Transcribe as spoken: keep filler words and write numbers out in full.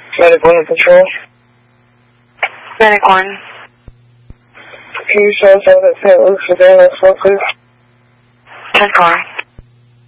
Medic one Patrol. Medic one. Can you show us over at Saint Luke's for Daniel four, please? ten four.